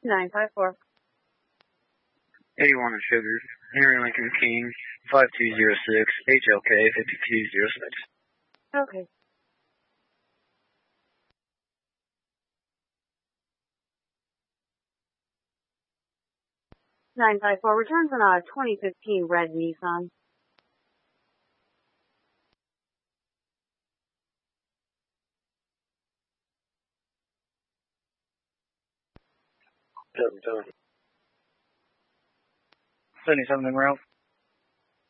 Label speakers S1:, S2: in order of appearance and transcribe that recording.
S1: 954.
S2: 81 on Sugar, Henry Lincoln King, 5206, HLK 5206.
S1: Okay. Nine five four returns on a 2015 red Nissan.
S2: $77 Ralph.